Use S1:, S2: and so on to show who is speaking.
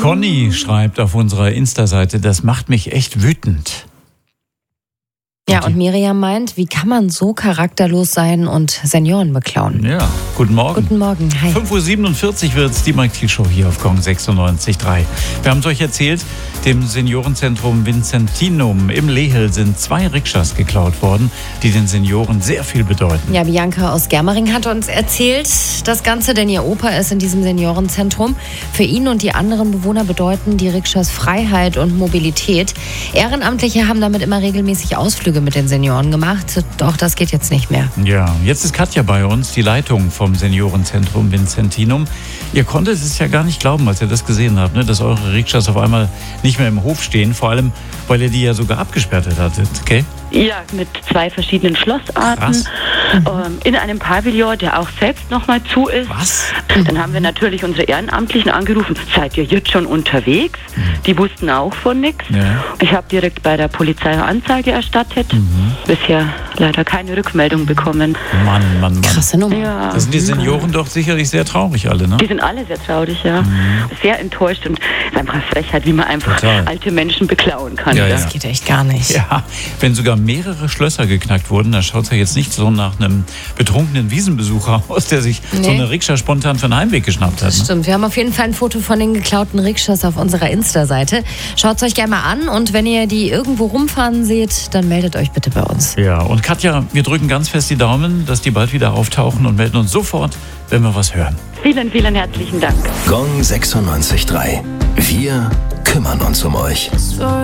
S1: Conny schreibt auf unserer Insta-Seite, das macht mich echt wütend.
S2: Ja, und Miriam meint, wie kann man so charakterlos sein und Senioren beklauen?
S1: Ja, guten Morgen.
S2: Guten Morgen, hi.
S1: 5.47 Uhr wird es die Mike Thiel Show hier auf Gong 96.3. Wir haben es euch erzählt, dem Seniorenzentrum Vincentinum im Lehel sind 2 Rikschas geklaut worden, die den Senioren sehr viel bedeuten.
S2: Ja, Bianca aus Germering hat uns erzählt, das Ganze, denn ihr Opa ist in diesem Seniorenzentrum. Für ihn und die anderen Bewohner bedeuten die Rikschas Freiheit und Mobilität. Ehrenamtliche haben damit immer regelmäßig Ausflüge mit den Senioren gemacht, doch das geht jetzt nicht mehr.
S1: Ja, jetzt ist Katja bei uns, die Leitung vom Seniorenzentrum Vincentinum. Ihr konntet es ja gar nicht glauben, als ihr das gesehen habt, ne, dass eure Rikschas auf einmal nicht mehr im Hof stehen, vor allem, weil ihr die ja sogar abgesperrt hattet, okay?
S3: Ja, mit 2 verschiedenen Schlossarten, in einem Pavillon, der auch selbst nochmal zu ist.
S1: Was?
S3: Dann haben wir natürlich unsere Ehrenamtlichen angerufen, seid ihr jetzt schon unterwegs? Die wussten auch von nichts.
S1: Ja.
S3: Ich habe direkt bei der Polizei eine Anzeige erstattet. Bisher leider keine Rückmeldung bekommen.
S1: Mann.
S2: Krasse Nummer.
S3: Ja,
S1: Da sind die Senioren doch sicherlich sehr traurig alle, ne?
S3: die sind alle sehr traurig, ja. Sehr enttäuscht und es ist einfach Frechheit, wie man einfach
S1: Total.
S3: alte Menschen beklauen kann.
S1: Ja,
S3: Ja.
S2: Das geht echt gar nicht.
S1: Ja, wenn sogar mehrere Schlösser geknackt wurden, dann schaut es ja jetzt nicht so nach einem betrunkenen Wiesenbesucher aus, der sich so eine Rikscha spontan für den Heimweg geschnappt hat.
S2: Das
S1: Ne?
S2: stimmt. Wir haben auf jeden Fall ein Foto von den geklauten Rikschas auf unserer Insta-Seite. Schaut es euch gerne mal an und wenn ihr die irgendwo rumfahren seht, dann meldet euch bitte bei uns.
S1: Ja, und Katja, wir drücken ganz fest die Daumen, dass die bald wieder auftauchen und melden uns sofort, wenn wir was hören.
S3: Vielen, vielen herzlichen Dank.
S4: Gong 96.3. Wir kümmern uns um euch.